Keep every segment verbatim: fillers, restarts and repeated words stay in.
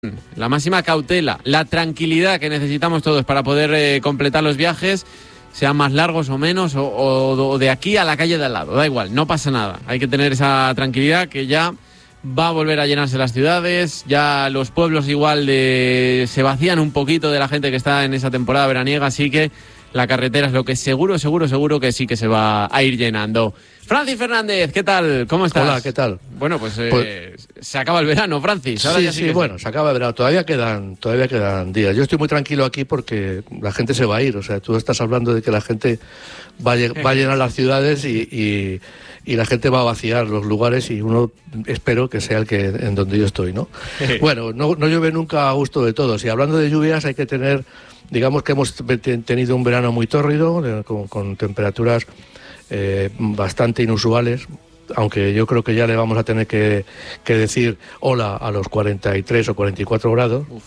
La máxima cautela, la tranquilidad que necesitamos todos para poder eh, completar los viajes, sean más largos o menos, o, o, o de aquí a la calle de al lado, da igual, no pasa nada. Hay que tener esa tranquilidad que ya va a volver a llenarse las ciudades, ya los pueblos igual de, se vacían un poquito de la gente que está en esa temporada veraniega, así que la carretera es lo que seguro, seguro, seguro que sí que se va a ir llenando. Francis Fernández, ¿qué tal? ¿Cómo estás? Hola, ¿qué tal? Bueno, pues, eh, pues se acaba el verano, Francis. Ahora sí, ya sí, sí, que bueno, se acaba el verano. Todavía quedan, todavía quedan días. Yo estoy muy tranquilo aquí porque la gente se va a ir. O sea, tú estás hablando de que la gente va a, va a llenar las ciudades y, y, y la gente va a vaciar los lugares y uno espero que sea el que en donde yo estoy, ¿no? Bueno, no, no llueve nunca a gusto de todos. Y hablando de lluvias hay que tener, digamos que hemos tenido un verano muy tórrido, con, con temperaturas eh, bastante inusuales, aunque yo creo que ya le vamos a tener que, que decir hola a los cuarenta y tres o cuarenta y cuatro grados. Uf.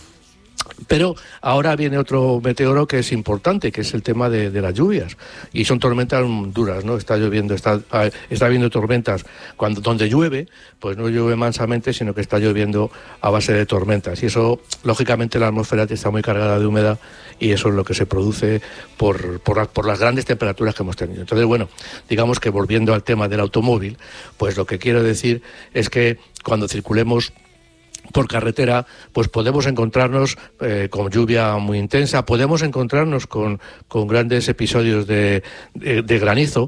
Pero ahora viene otro meteoro que es importante, que es el tema de, de las lluvias. Y son tormentas duras, ¿no? Está lloviendo, está, está habiendo tormentas. Cuando, donde llueve, pues no llueve mansamente, sino que está lloviendo a base de tormentas. Y eso, lógicamente, la atmósfera está muy cargada de humedad y eso es lo que se produce por, por, por las grandes temperaturas que hemos tenido. Entonces, bueno, digamos que volviendo al tema del automóvil, pues lo que quiero decir es que cuando circulemos por carretera, pues podemos encontrarnos eh, con lluvia muy intensa, podemos encontrarnos con, con grandes episodios de, de, de granizo.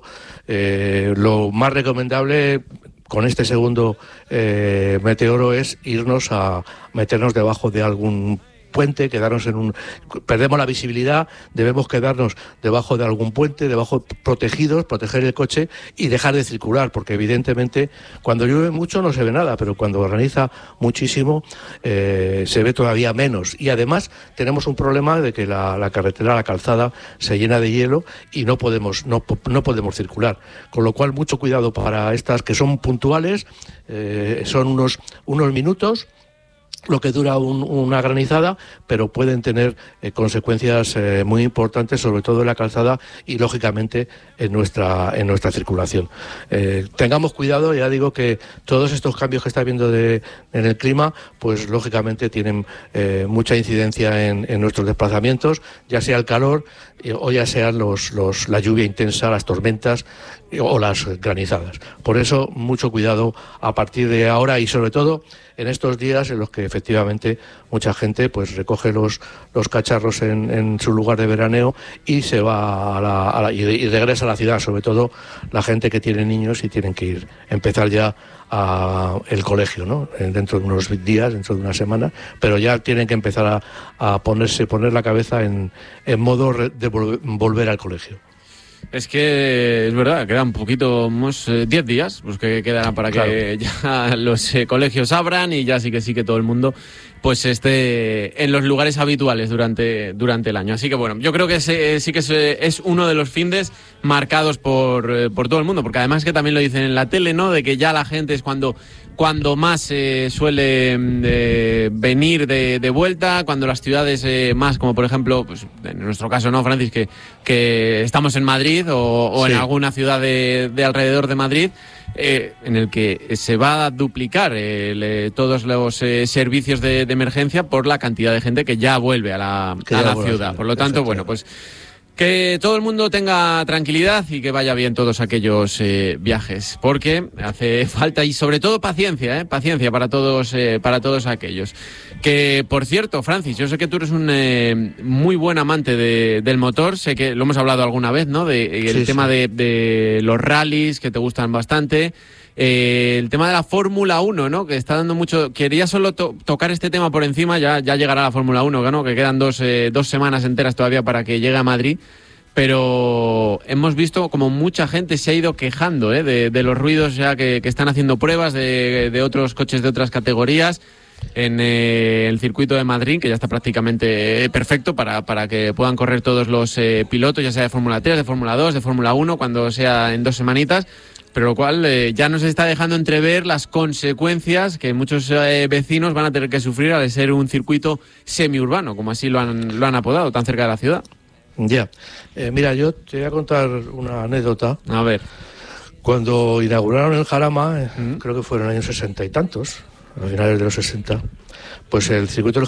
Eh, lo más recomendable con este segundo eh, meteoro es irnos a meternos debajo de algún puente, quedarnos en un... Perdemos la visibilidad, debemos quedarnos debajo de algún puente, debajo protegidos, proteger el coche y dejar de circular, porque evidentemente cuando llueve mucho no se ve nada, pero cuando graniza muchísimo eh, se ve todavía menos. Y además tenemos un problema de que la, la carretera, la calzada, se llena de hielo y no podemos, no, no podemos circular. Con lo cual, mucho cuidado para estas que son puntuales, eh, son unos, unos minutos lo que dura un, una granizada, pero pueden tener eh, consecuencias eh, muy importantes, sobre todo en la calzada y lógicamente en nuestra en nuestra circulación. Eh, tengamos cuidado, ya digo que todos estos cambios que está habiendo de, en el clima, pues lógicamente tienen eh, mucha incidencia en, en nuestros desplazamientos, ya sea el calor eh, o ya sean los, los, la lluvia intensa, las tormentas eh, o las granizadas. Por eso, mucho cuidado a partir de ahora y sobre todo en estos días en los que efectivamente mucha gente pues recoge los, los cacharros en, en su lugar de veraneo y se va a la, a la, y, y regresa a la ciudad, sobre todo la gente que tiene niños y tienen que ir, empezar ya a el colegio, ¿no? Dentro de unos días, dentro de una semana, pero ya tienen que empezar a, a ponerse, poner la cabeza en, en modo de volver al colegio. Es que es verdad, quedan un poquito, unos eh, diez días pues que quedarán para claro. que ya los eh, colegios abran y ya sí que sí que todo el mundo pues esté en los lugares habituales durante, durante el año. Así que bueno, yo creo que ese, sí que es, es uno de los findes marcados por, eh, por todo el mundo, porque además que también lo dicen en la tele, ¿no? De que ya la gente es cuando... cuando más eh, suele eh, venir de, de vuelta, cuando las ciudades eh, más, como por ejemplo, pues en nuestro caso, ¿no, Francis? Que, que estamos en Madrid o, o sí. en alguna ciudad de, de alrededor de Madrid, eh, en el que se va a duplicar eh, le, todos los eh, servicios de, de emergencia por la cantidad de gente que ya vuelve a la, a la ciudad. Por lo tanto, bueno, pues... que todo el mundo tenga tranquilidad y que vaya bien todos aquellos eh, viajes, porque hace falta y sobre todo paciencia, eh, paciencia para todos, eh, para todos aquellos. Que por cierto, Francis, yo sé que tú eres un eh, muy buen amante de, del motor, sé que lo hemos hablado alguna vez, ¿no? De el sí, tema sí. De, de los rallies que te gustan bastante. Eh, el tema de la Fórmula uno, ¿no? Que está dando mucho... Quería solo to- tocar este tema por encima, ya, ya llegará la Fórmula uno, ¿no? Que quedan dos, eh, dos semanas enteras todavía para que llegue a Madrid, pero hemos visto como mucha gente se ha ido quejando ¿eh? de, de los ruidos ya que, que están haciendo pruebas de, de otros coches de otras categorías en eh, el circuito de Madrid, que ya está prácticamente eh, perfecto para, para que puedan correr todos los eh, pilotos, ya sea de Fórmula tres, de Fórmula dos, de Fórmula uno, cuando sea en dos semanitas. Pero lo cual eh, ya nos está dejando entrever las consecuencias que muchos eh, vecinos van a tener que sufrir al ser un circuito semiurbano, como así lo han, lo han apodado, tan cerca de la ciudad. Ya, eh, mira, yo te voy a contar una anécdota. A ver. Cuando inauguraron el Jarama, eh, ¿Mm? creo que fueron en los años sesenta y tantos, a finales de los sesenta, pues el circuito